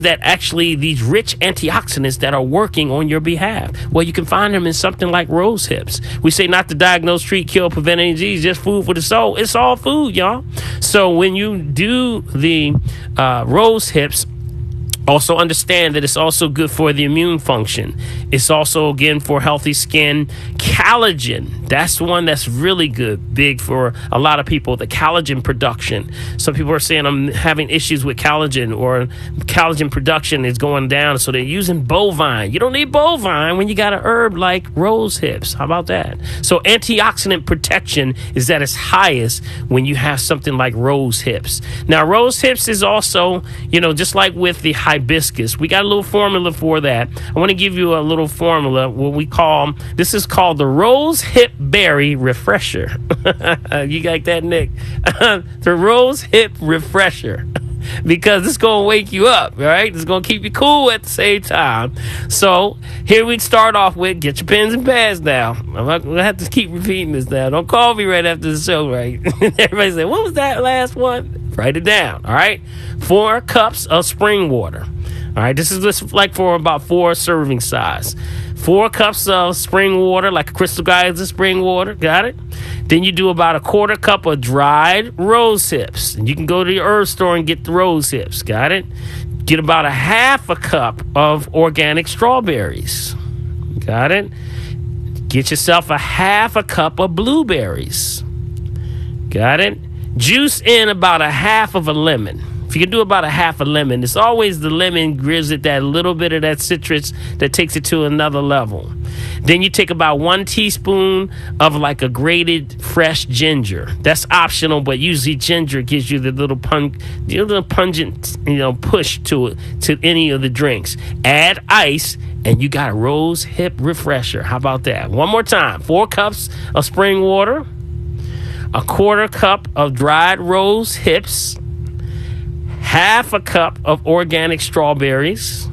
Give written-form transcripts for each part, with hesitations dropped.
that actually these rich antioxidants that are working on your behalf? Well, you can find them in something like rose hips. We say not to diagnose, treat, cure, prevent any disease, just food for the soul. It's all food, y'all. So when you do the rose hips, also understand that it's also good for the immune function. It's also, again, for healthy skin. Collagen, that's one that's really good, big for a lot of people, the collagen production. Some people are saying I'm having issues with collagen, or collagen production is going down, so they're using bovine. You don't need bovine when you got an herb like rose hips. How about that? So antioxidant protection is at its highest when you have something like rose hips. Now, rose hips is also, just like with the hibiscus, we got a little formula for that. I want to give you a little formula, what we call, this is called the Rose Hip Berry Refresher. You like that, Nick? The Rose Hip Refresher. Because it's going to wake you up, all right? It's going to keep you cool at the same time. So here we start off with, get your pens and pads now. I'm going to have to keep repeating this now. Don't call me right after the show, right? Everybody say, what was that last one? Write it down, all right? 4 cups of spring water. All right, this is just like for about 4 serving size. 4 cups of spring water, like a Crystal Geyser spring water. Got it? Then you do about a 1/4 cup of dried rose hips. And you can go to your herb store and get the rose hips. Got it? Get about a 1/2 cup of organic strawberries. Got it? Get yourself a 1/2 cup of blueberries. Got it? Juice in about a 1/2 of a lemon. If you can do about a 1/2 a lemon, it's always the lemon gives it that little bit of that citrus that takes it to another level. Then you take about 1 teaspoon of like a grated fresh ginger. That's optional, but usually ginger gives you the little pungent, push to it, to any of the drinks. Add ice, and you got a rose hip refresher. How about that? One more time. 4 cups of spring water, a 1/4 cup of dried rose hips, 1/2 cup of organic strawberries,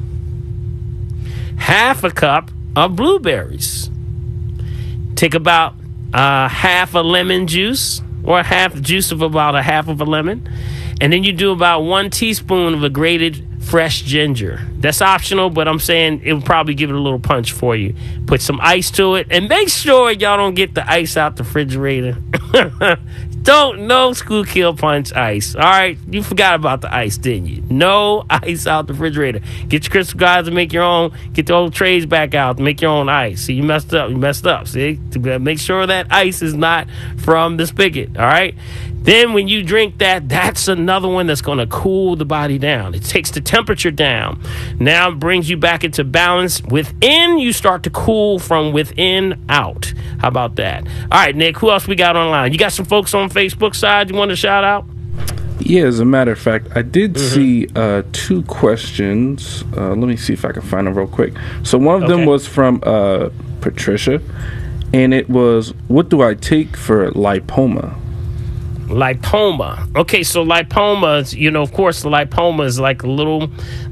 1/2 cup of blueberries. Take about 1/2 a lemon juice, or half juice of about a 1/2 of a lemon. And then you do about 1 teaspoon of a grated fresh ginger. That's optional, but I'm saying it will probably give it a little punch for you. Put some ice to it, and make sure y'all don't get the ice out the refrigerator. Don't no Schuylkill Punch ice. All right, you forgot about the ice, didn't you? No ice out the refrigerator. Get your Crystal Geyser, make your own. Get the old trays back out to make your own ice. See, you messed up. You messed up. See, make sure that ice is not from the spigot. All right. Then when you drink that, that's another one that's going to cool the body down. It takes the temperature down. Now it brings you back into balance. Within, you start to cool from within out. How about that? All right, Nick, who else we got online? You got some folks on Facebook side you want to shout out? Yeah, as a matter of fact, I did see 2 questions. Let me see if I can find them real quick. So one of them was from Patricia, and it was, what do I take for lipoma? Lipoma. Okay, so lipoma, of course, the lipoma is like a little,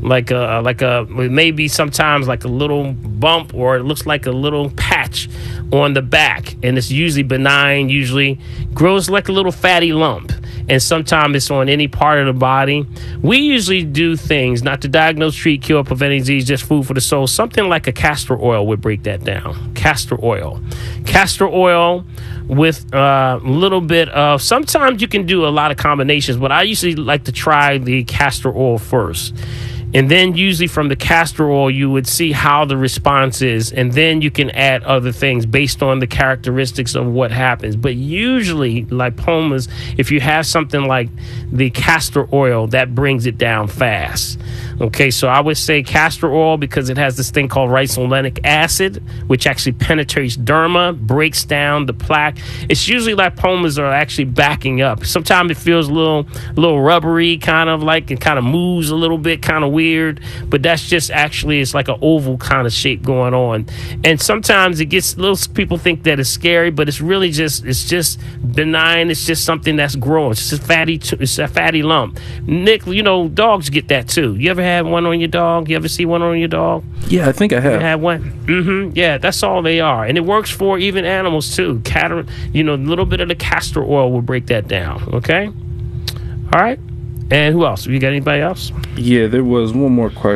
maybe sometimes like a little bump, or it looks like a little patch on the back, and it's usually benign, usually grows like a little fatty lump, and sometimes it's on any part of the body. We usually do things not to diagnose, treat, cure, prevent disease, just food for the soul. Something like a castor oil would break that down. Castor oil with a little bit of, sometimes you can do a lot of combinations, but I usually like to try the castor oil first. And then usually from the castor oil, you would see how the response is. And then you can add other things based on the characteristics of what happens. But usually lipomas, if you have something like the castor oil, that brings it down fast. Okay, so I would say castor oil because it has this thing called ricinoleic acid, which actually penetrates derma, breaks down the plaque. It's usually lipomas are actually backing up. Sometimes it feels a little rubbery, kind of like it kind of moves a little bit, kind of weird, but that's just actually, it's like an oval kind of shape going on. And sometimes it gets, little people think that it's scary, but it's really just, it's just benign. It's just something that's growing. It's just it's a fatty lump. Nick, dogs get that too. You ever had one on your dog? You ever see one on your dog? Yeah, I think I have. You had one? Yeah, that's all they are. And it works for even animals too. A little bit of the castor oil will break that down. Okay? All right? And who else? You got anybody else? Yeah, there was one more question.